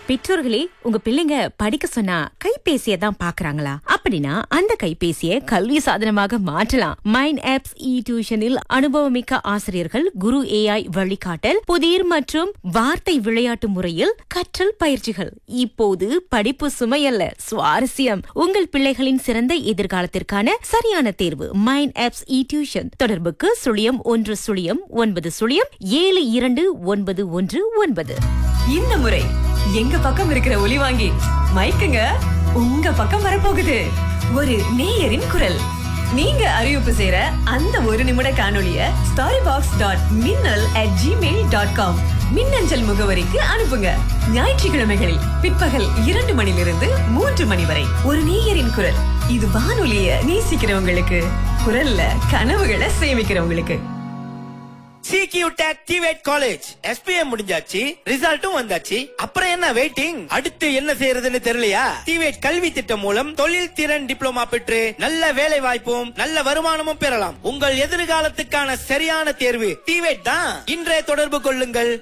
பெற்றோர்களே, உங்க பிள்ளைங்க படிக்க சொன்னா கைபேசியை தான் பாக்குறாங்களா? அப்படின்னா அந்த கைபேசியை கல்வி சாதனமாக மாற்றலாம். மைண்ட் ஆப்ஸ் இ டியூஷனில் அனுபவமிக்க ஆசிரியர்கள், குரு ஏஐ வழிகாட்டல், புதிர் மற்றும் வார்த்தை விளையாட்டு முறையில் கற்றல் பயிற்சிகள். இப்போது படிப்பு சுமையல்ல, சுவாரஸ்யம். உங்கள் பிள்ளைகளின் சிறந்த எதிர்காலத்திற்கான சரியான தேர்வு மைண்ட் ஆப்ஸ் இ டியூஷன். தொடர்புக்கு 011009729119. இந்த முறை எங்க பக்கம் இருக்கிற ஒலி வாங்கி மைக்குங்க உங்க பக்கம் வரப்போகுது. ஒரு நேயரின் குரல். நீங்க அறிவிப்பு செய்யற அந்த ஒரு நிமிட காணொளிய storybox.minnal@gmail.com மின்னஞ்சல் முகவரிக்கு அனுப்புங்க. ஞாயிற்றுக்கிழமைகளில் பிற்பகல் 2 மணிலிருந்து 3 மணி வரை ஒரு நேயரின் குரல். இது வானொலிய நேசிக்கிறவங்களுக்கு, குரல்ல கனவுகளை சேமிக்கிறவங்களுக்கு. CQ Tech TVET college SPM முடிஞ்சாச்சு, ரிசல்ட்டும் வந்தாச்சு. அப்புறம் என்ன வெயிட்டிங்? அடுத்து என்ன செய்யறதுன்னு தெரியலையா? TVET கல்வி திட்டம் மூலம் தொழில் திறன் டிப்ளமா பெற்று நல்ல வேலை வாய்ப்பும் நல்ல வருமானமும் பெறலாம். உங்கள் எதிர்காலத்துக்கான சரியான தேர்வு TVET தான். இன்றைய தொடர்பு கொள்ளுங்கள்